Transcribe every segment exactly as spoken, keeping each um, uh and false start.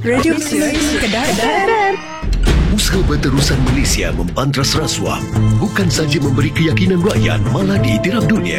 Radio Malaysia, Kedah F M. Usaha Berterusan Malaysia membantras rasuah bukan sahaja memberi keyakinan rakyat, malah ditiram dunia.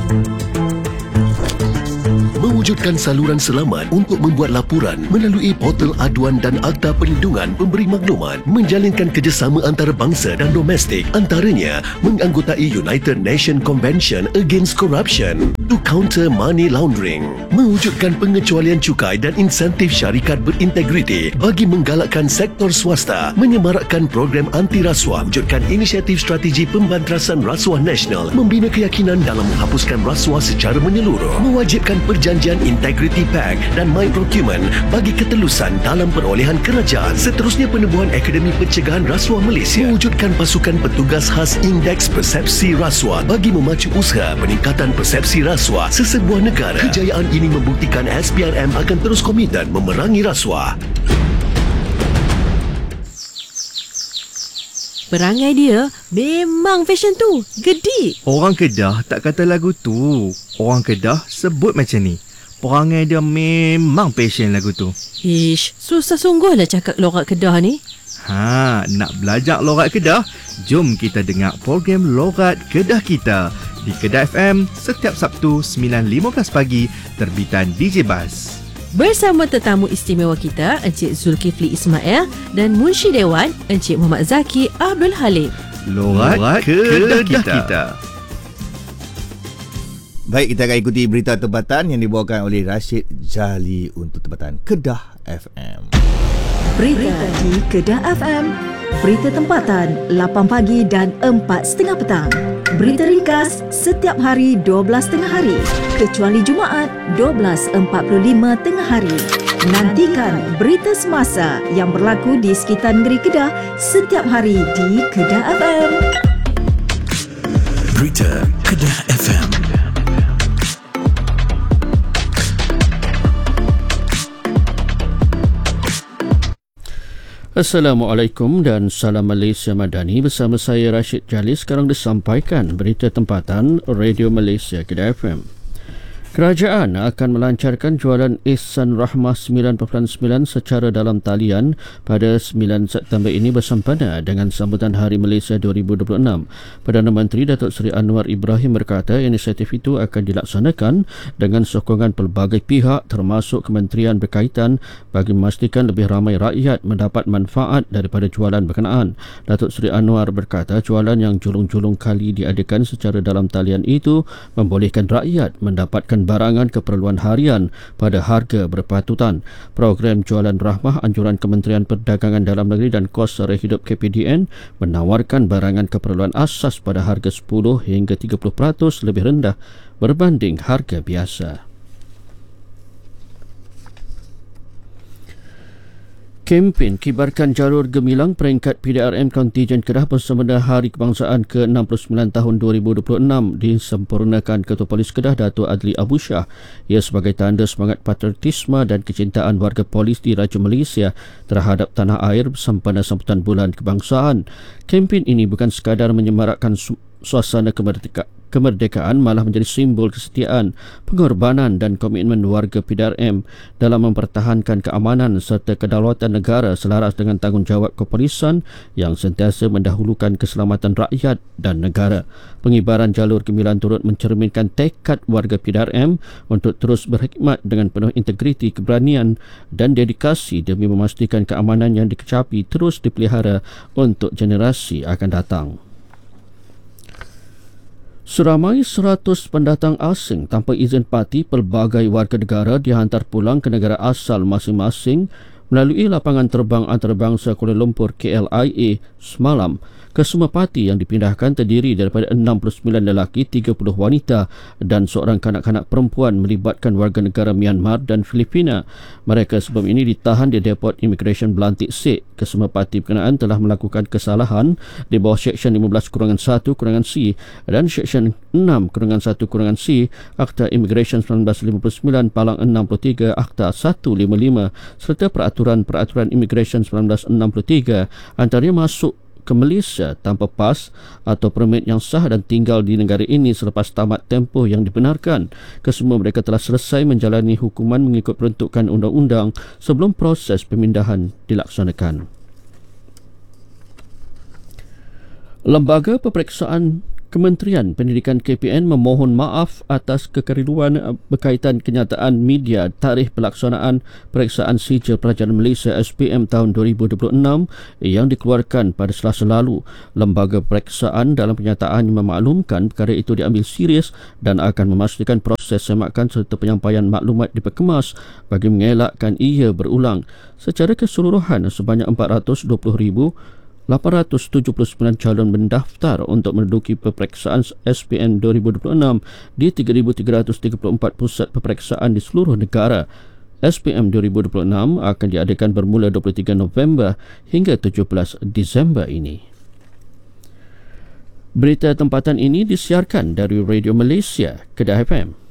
Mewujudkan saluran selamat untuk membuat laporan melalui portal aduan dan Akta Perlindungan Pemberi Maklumat, menjalinkan kerjasama antarabangsa dan domestik, antaranya menganggotai United Nations Convention Against Corruption to counter money laundering, mewujudkan pengecualian cukai dan insentif syarikat berintegriti bagi menggalakkan sektor swasta, menyemarakkan program anti rasuah, wujudkan inisiatif strategi pembantrasan rasuah nasional, membina keyakinan dalam menghapuskan rasuah secara menyeluruh, mewajibkan perjanjian Integrity Pact dan My Procurement bagi ketelusan dalam perolehan kerajaan. Seterusnya, penubuhan Akademi Pencegahan Rasuah Malaysia, mewujudkan pasukan petugas khas Indeks Persepsi Rasuah bagi memacu usaha peningkatan persepsi rasuah sesebuah negara. Kejayaan ini membuktikan S P R M akan terus komited memerangi rasuah. Perangai dia memang fashion tu gedik. Orang Kedah tak kata lagu tu. Orang Kedah sebut macam ni. Perangai dia memang passion lagu tu. Ish, susah sungguh lah cakap lorat Kedah ni. Ha, nak belajar lorat Kedah? Jom kita dengar program Lorat Kedah Kita di Kedah F M setiap Sabtu sembilan lima belas pagi, terbitan D J Bas. Bersama tetamu istimewa kita, Encik Zulkifli Ismail dan Munshi Dewan, Encik Muhammad Zaki Abdul Halim. Lorat, Lorat Kedah, Kedah Kita. kita. Baik, kita akan ikuti berita tempatan yang dibawakan oleh Rashid Jali untuk tempatan Kedah F M. Berita di Kedah F M. Berita tempatan lapan pagi dan empat tiga puluh petang. Berita ringkas setiap hari dua belas tengah hari, kecuali Jumaat dua belas empat puluh lima tengah hari. Nantikan berita semasa yang berlaku di sekitar negeri Kedah setiap hari di Kedah F M. Berita Kedah F M. Assalamualaikum dan salam Malaysia Madani. Bersama saya Rashid Jali. Sekarang disampaikan berita tempatan Radio Malaysia Kedah F M. Kerajaan akan melancarkan jualan Ihsan Rahmah sembilan perpuluhan sembilan secara dalam talian pada sembilan September ini bersempena dengan sambutan Hari Malaysia dua ribu dua puluh enam. Perdana Menteri Datuk Seri Anwar Ibrahim berkata inisiatif itu akan dilaksanakan dengan sokongan pelbagai pihak termasuk kementerian berkaitan bagi memastikan lebih ramai rakyat mendapat manfaat daripada jualan berkenaan. Datuk Seri Anwar berkata jualan yang julung-julung kali diadakan secara dalam talian itu membolehkan rakyat mendapatkan barangan keperluan harian pada harga berpatutan. Program Jualan Rahmah anjuran Kementerian Perdagangan Dalam Negeri dan Kos Sara Hidup K P D N menawarkan barangan keperluan asas pada harga sepuluh hingga tiga puluh peratus lebih rendah berbanding harga biasa. Kempen kibarkan jalur gemilang peringkat P D R M Kontijen Kedah bersempena Hari Kebangsaan ke enam puluh sembilan tahun dua ribu dua puluh enam disempurnakan Ketua Polis Kedah Dato' Adli Abu Shah. Ia sebagai tanda semangat patriotisme dan kecintaan warga polis di Raja Malaysia terhadap tanah air bersempena sambutan Bulan Kebangsaan. Kempen ini bukan sekadar menyemarakkan su- suasana kemerdekaan Kemerdekaan malah menjadi simbol kesetiaan, pengorbanan dan komitmen warga P D R M dalam mempertahankan keamanan serta kedaulatan negara selaras dengan tanggungjawab kepolisan yang sentiasa mendahulukan keselamatan rakyat dan negara. Pengibaran jalur gemilang turut mencerminkan tekad warga P D R M untuk terus berkhidmat dengan penuh integriti, keberanian dan dedikasi demi memastikan keamanan yang dikecapi terus dipelihara untuk generasi akan datang. Seramai seratus pendatang asing tanpa izin parti pelbagai warga negara dihantar pulang ke negara asal masing-masing melalui lapangan terbang antarabangsa Kuala Lumpur K L I A semalam. Kesemua parti yang dipindahkan terdiri daripada enam puluh sembilan lelaki, tiga puluh wanita dan seorang kanak-kanak perempuan melibatkan warga negara Myanmar dan Filipina. Mereka sebelum ini ditahan di Depot Immigration Belantik Sek. Kesemua parti berkenaan telah melakukan kesalahan di bawah Seksyen lima belas satu C dan Seksyen enam satu C Akta Immigration seribu sembilan ratus lima puluh sembilan Palang enam puluh tiga Akta seratus lima puluh lima serta Peraturan-Peraturan Immigration seribu sembilan ratus enam puluh tiga, antaranya masuk ke Malaysia tanpa pas atau permit yang sah dan tinggal di negara ini selepas tamat tempoh yang dibenarkan. Kesemua mereka telah selesai menjalani hukuman mengikut peruntukan undang-undang sebelum proses pemindahan dilaksanakan. Lembaga Peperiksaan Kementerian Pendidikan K P N memohon maaf atas kekeliruan berkaitan kenyataan media tarikh pelaksanaan periksaan sijil pelajaran Malaysia S P M tahun dua ribu dua puluh enam yang dikeluarkan pada Selasa lalu. Lembaga periksaan dalam pernyataannya memaklumkan perkara itu diambil serius dan akan memastikan proses semakan serta penyampaian maklumat diperkemas bagi mengelakkan ia berulang. Secara keseluruhan, sebanyak empat ratus dua puluh ribu lapan ratus tujuh puluh sembilan calon mendaftar untuk menduduki peperiksaan S P M dua ribu dua puluh enam di tiga ribu tiga ratus tiga puluh empat pusat peperiksaan di seluruh negara. S P M dua ribu dua puluh enam akan diadakan bermula dua puluh tiga November hingga tujuh belas Disember ini. Berita tempatan ini disiarkan dari Radio Malaysia, Kedah F M.